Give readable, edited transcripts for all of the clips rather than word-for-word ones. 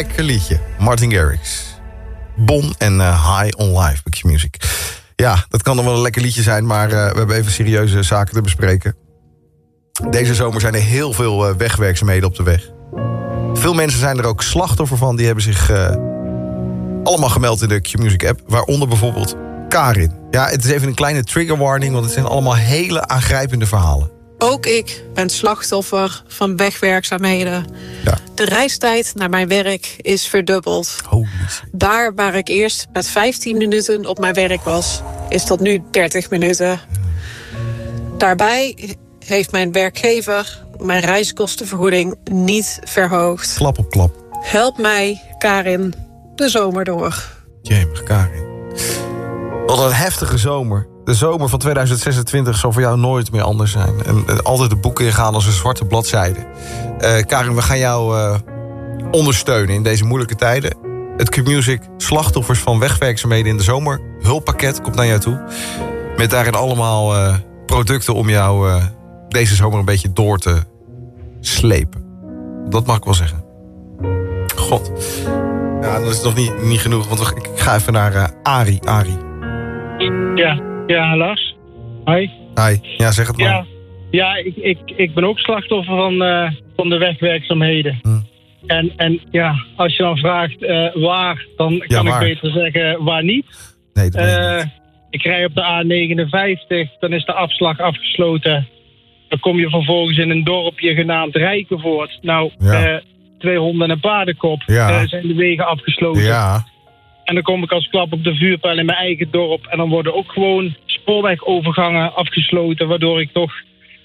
Lekker liedje. Martin Garrix. Bon en High on Life bij Q-Music. Ja, dat kan dan wel een lekker liedje zijn, maar we hebben even serieuze zaken te bespreken. Deze zomer zijn er heel veel wegwerkzaamheden op de weg. Veel mensen zijn er ook slachtoffer van. Die hebben zich allemaal gemeld in de Q-Music app. Waaronder bijvoorbeeld Karin. Ja, het is even een kleine trigger warning, want het zijn allemaal hele aangrijpende verhalen. Ook ik ben slachtoffer van wegwerkzaamheden. Ja. De reistijd naar mijn werk is verdubbeld. Holy shit. Daar waar ik eerst met 15 minuten op mijn werk was, is dat nu 30 minuten. Daarbij heeft mijn werkgever mijn reiskostenvergoeding niet verhoogd. Klap op klap. Help mij, Karin, de zomer door. Jemig, Karin. Wat een heftige zomer. De zomer van 2026 zal voor jou nooit meer anders zijn. En altijd de boeken ingaan als een zwarte bladzijde. Karin, we gaan jou ondersteunen in deze moeilijke tijden. Het Q-Music slachtoffers van wegwerkzaamheden in de zomer. Hulppakket komt naar jou toe. Met daarin allemaal producten om jou deze zomer een beetje door te slepen. Dat mag ik wel zeggen. God. Ja, dat is nog niet genoeg, want ik ga even naar Arie. Arie. Ja, Lars. Hoi. Hi. Ja, zeg het maar. Ja, ik ben ook slachtoffer van de wegwerkzaamheden. En ja, als je dan vraagt waar, dan kan ik beter zeggen waar niet. Nee, dat weet ik niet. Ik rij op de A59, dan is de afslag afgesloten. Dan kom je vervolgens in een dorpje genaamd Rijkenvoort. Nou, 2 honden en een paardenkop zijn de wegen afgesloten. Ja. En dan kom ik als klap op de vuurpijl in mijn eigen dorp. En dan worden ook gewoon spoorwegovergangen afgesloten. Waardoor ik toch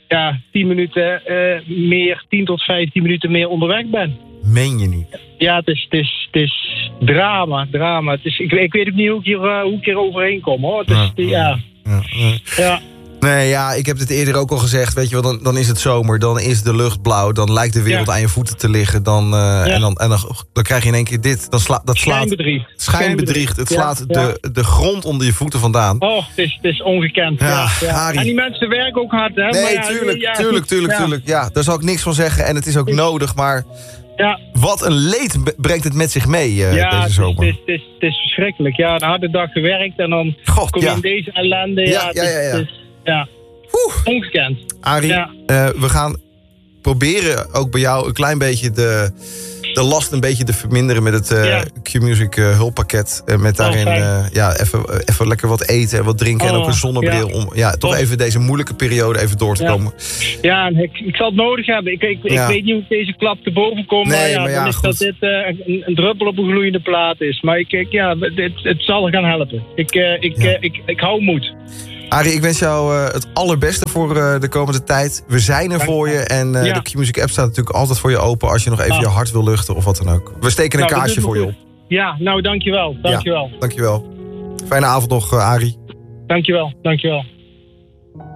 10 minuten meer, 10 tot 15 minuten meer onderweg ben. Meen je niet? Ja, het is drama. Het is, ik weet ook niet hoe ik hier overheen kom, hoor. Het is, ja. Nee, ja, ik heb het eerder ook al gezegd. Weet je wel, dan is het zomer, dan is de lucht blauw. Dan lijkt de wereld aan je voeten te liggen. Dan krijg je in één keer dit. Dat schijnbedriegt. Het slaat de grond onder je voeten vandaan. Oh, het is ongekend. Ja. En die mensen werken ook hard, hè? Nee, tuurlijk. Ja, daar zal ik niks van zeggen. En het is ook nodig, maar... Ja. Wat een leed brengt het met zich mee deze zomer. Het is verschrikkelijk. Ja, een harde dag gewerkt en dan kom je in deze ellende. Ja. Ongekend. Arie, we gaan proberen ook bij jou een klein beetje de last een beetje te verminderen met het Q-Music hulppakket. Met daarin even lekker wat eten en wat drinken en ook een zonnebril. Om even deze moeilijke periode even door te komen. Ja, ik zal het nodig hebben. Ik weet niet hoe ik deze klap te boven kom. Nee, maar dan is dat dit een druppel op een gloeiende plaat is. Maar het zal gaan helpen. Ik hou moed. Arie, ik wens jou het allerbeste voor de komende tijd. We zijn er voor je. En de Q-Music app staat natuurlijk altijd voor je open... als je nog even je hart wil luchten of wat dan ook. We steken een kaarsje voor je op. Ja, nou dankjewel. Dankjewel. Fijne avond nog, Arie. Dankjewel.